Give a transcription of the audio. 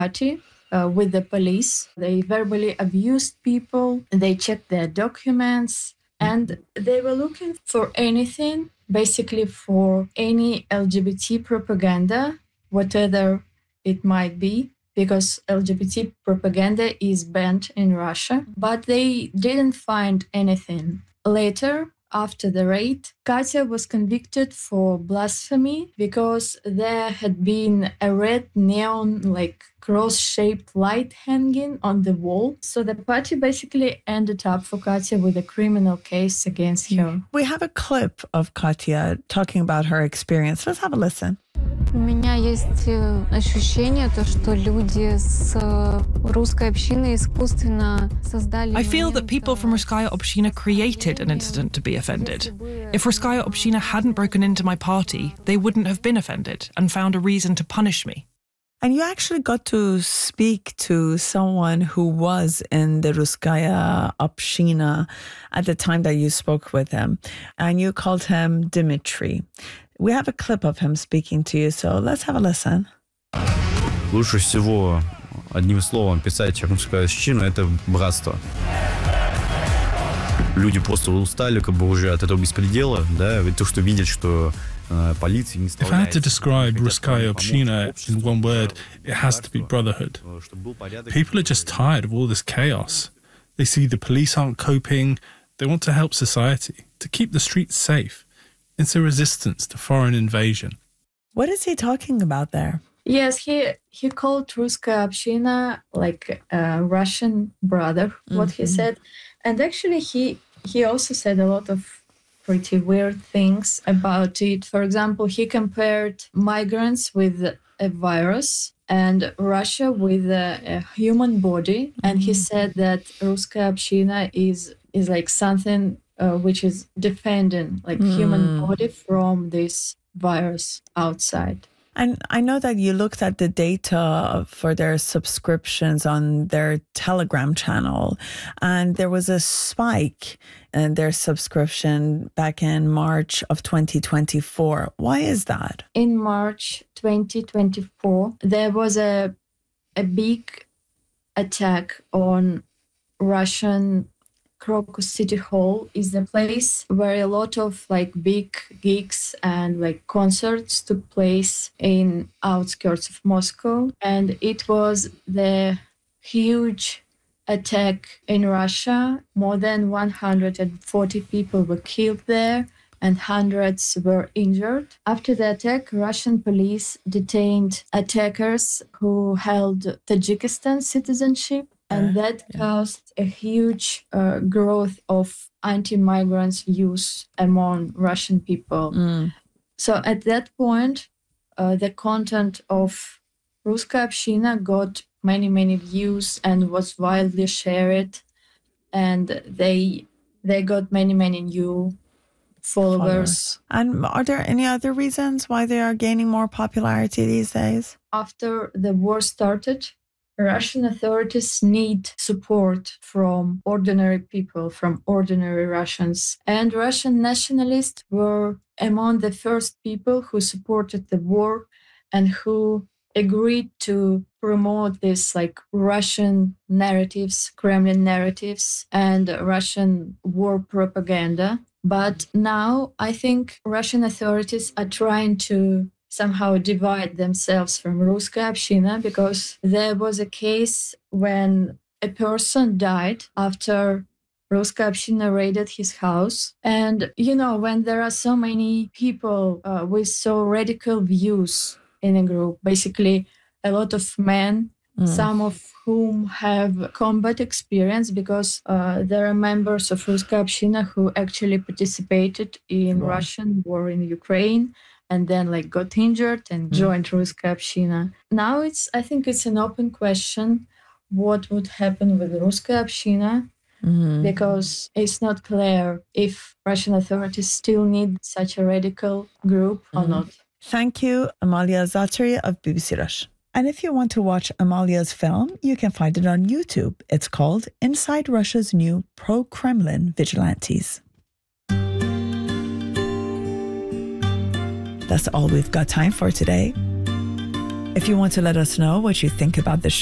party with the police. They verbally abused people. They checked their documents. And they were looking for anything, basically for any LGBT propaganda, whatever it might be, because LGBT propaganda is banned in Russia. But they didn't find anything. Later, after the raid, Katya was convicted for blasphemy because there had been a red neon, cross-shaped light hanging on the wall. So the party basically ended up for Katya with a criminal case against her. We have a clip of Katya talking about her experience. Let's have a listen. У меня есть ощущение, что люди с русской общины искусственно создали... I feel that people from Russkaya Община created an incident to be offended. If Russkaya Общina hadn't broken into my party, they wouldn't have been offended and found a reason to punish me. And you actually got to speak to someone who was in the Russkaya Общina at the time that you spoke with him. And you called him Dmitry. We have a clip of him speaking to you, so let's have a listen. Лучше всего одним словом писать русскую общину — это братство. Люди просто устали уже от этого беспредела, да, ведь то, что видят, что полиция не справляется. If I had to describe Russkaya Общina in one word, it has to be brotherhood. People are just tired of all this chaos. They see the police aren't coping. They want to help society, to keep the streets safe. It's a resistance to foreign invasion. What is he talking about there? Yes, he called Russkaya Общina like a Russian brother, what he said. And actually he also said a lot of pretty weird things about it. For example, he compared migrants with a virus and Russia with a human body. And he said that Russkaya Общina is like something which is defending like human body from this virus outside. And I know that you looked at the data for their subscriptions on their Telegram channel, and there was a spike in their subscription back in March of 2024. Why is that? In March 2024, there was a big attack on Russian Crocus City Hall. Is the place where a lot of like big gigs and like concerts took place in outskirts of Moscow. And it was the huge attack in Russia. More than 140 people were killed there and hundreds were injured. After the attack, Russian police detained attackers who held Tajikistan citizenship. And that caused a huge growth of anti-migrants views among Russian people. So at that point, the content of Russkaya Общina got many, many views and was widely shared. And they got many, many new followers. And are there any other reasons why they are gaining more popularity these days? After the war started, Russian authorities need support from ordinary people, from ordinary Russians. And Russian nationalists were among the first people who supported the war and who agreed to promote this like Russian narratives, Kremlin narratives, and Russian war propaganda. But now I think Russian authorities are trying to somehow divide themselves from Russkaya Общina, because there was a case when a person died after Russkaya Общina raided his house. And, you know, when there are so many people with so radical views in a group, basically a lot of men, some of whom have combat experience, because there are members of Russkaya Общina who actually participated in Russian war in Ukraine, and then like got injured and joined Russkaya Общina. Now I think it's an open question what would happen with Russkaya Общina, because it's not clear if Russian authorities still need such a radical group or not. Thank you, Amalia Zaatari of BBC Rush. And if you want to watch Amalia's film, you can find it on YouTube. It's called Inside Russia's New Pro-Kremlin Vigilantes. That's all we've got time for today. If you want to let us know what you think about the